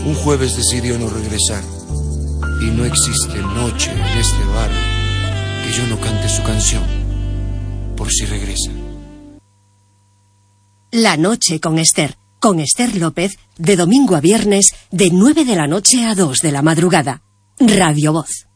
Un jueves decidió no regresar. Y no existe noche en este bar que yo no cante su canción, por si regresa. La noche con Esther López, de domingo a viernes, de 9 de la noche a 2 de la madrugada. Radio Voz.